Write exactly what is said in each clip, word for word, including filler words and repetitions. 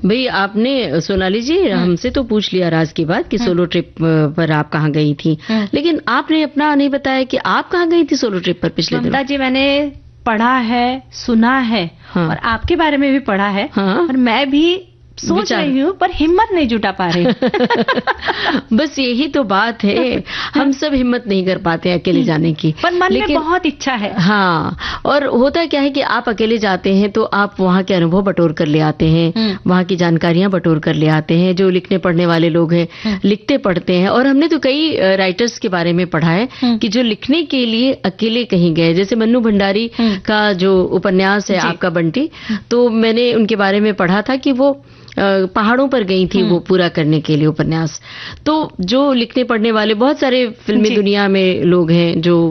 भाई आपने सोनाली जी हमसे तो पूछ लिया राज की बात कि सोलो ट्रिप पर आप कहाँ गई थी, लेकिन आपने अपना नहीं बताया कि आप कहाँ गई थी सोलो ट्रिप पर पिछले दिनों। ममता जी मैंने पढ़ा है, सुना है, हाँ। और आपके बारे में भी पढ़ा है, हाँ। और मैं भी सोच रही हूँ पर हिम्मत नहीं जुटा पा रही। बस यही तो बात है, हम सब हिम्मत नहीं कर पाते हैं अकेले जाने की, पर मन में बहुत इच्छा है। हाँ, और होता क्या है कि आप अकेले जाते हैं तो आप वहाँ के अनुभव बटोर कर ले आते हैं, वहाँ की जानकारियां बटोर कर ले आते हैं। जो लिखने पढ़ने वाले लोग हैं लिखते पढ़ते हैं, और हमने तो कई राइटर्स के बारे में पढ़ा है कि जो लिखने के लिए अकेले कहीं गए, जैसे मन्नू भंडारी का जो उपन्यास है आपका बंटी, तो मैंने उनके बारे में पढ़ा था कि वो पहाड़ों पर गई थी वो पूरा करने के लिए उपन्यास। तो जो लिखने पढ़ने वाले बहुत सारे फिल्मी दुनिया में लोग हैं जो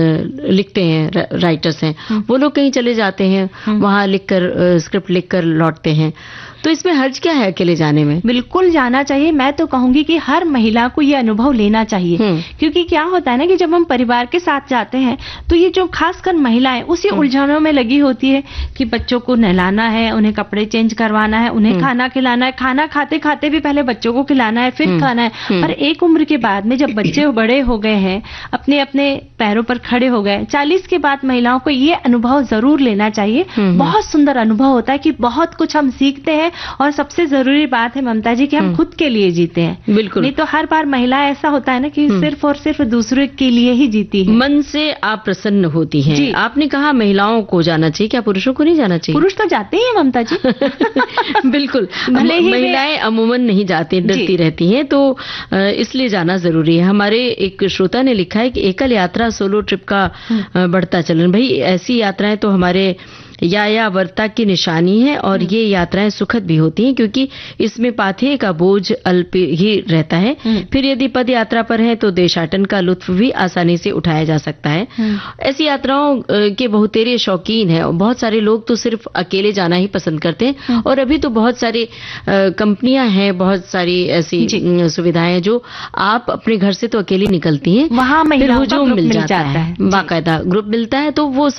लिखते हैं, राइटर्स हैं, वो लोग कहीं चले जाते हैं, वहां लिखकर स्क्रिप्ट लिखकर लौटते हैं। तो इसमें हर्ज क्या है अकेले जाने में? बिल्कुल जाना चाहिए। मैं तो कहूंगी कि हर महिला को ये अनुभव लेना चाहिए, क्योंकि क्या होता है ना कि जब हम परिवार के साथ जाते हैं तो ये जो खासकर महिलाएं उसी उलझनों में लगी होती है कि बच्चों को नहलाना है, उन्हें कपड़े चेंज करवाना है, उन्हें खाना खिलाना है, खाना खाते खाते भी पहले बच्चों को खिलाना है, फिर खाना है। पर एक उम्र के बाद में जब बच्चे बड़े हो गए हैं, अपने अपने पैरों पर खड़े हो गए, चालीस के बाद महिलाओं को ये अनुभव जरूर लेना चाहिए। बहुत सुंदर अनुभव होता है कि बहुत कुछ हम सीखते हैं, और सबसे जरूरी बात है ममता जी कि हम खुद के लिए जीते हैं। बिल्कुल, नहीं तो हर बार महिला ऐसा होता है ना कि सिर्फ और सिर्फ दूसरे के लिए ही जीती है। मन से आप प्रसन्न होती हैं। आपने कहा महिलाओं को जाना चाहिए, क्या पुरुषों को नहीं जाना चाहिए? पुरुष तो जाते ही हैं ममता जी। बिल्कुल, महिलाएं अमूमन नहीं जाती, डरती रहती हैं, तो इसलिए जाना जरूरी है। हमारे एक श्रोता ने लिखा है कि एकल यात्रा सोलो ट्रिप का बढ़ता चलन। भाई ऐसी यात्राएं तो हमारे यायावरता की निशानी है, और ये यात्राएं सुखद भी होती हैं क्योंकि इसमें पाथेय का बोझ अल्प ही रहता है। फिर यदि पद यात्रा पर है तो देशाटन का लुत्फ भी आसानी से उठाया जा सकता है। ऐसी यात्राओं के बहुतेरे शौकीन है, और बहुत सारे लोग तो सिर्फ अकेले जाना ही पसंद करते हैं। और अभी तो बहुत सारी कंपनियां हैं, बहुत सारी ऐसी सुविधाएं जो आप अपने घर से तो अकेले निकलती हैं, वहां महिलाओं का ग्रुप मिल जाता है, बाकायदा ग्रुप मिलता है, तो वो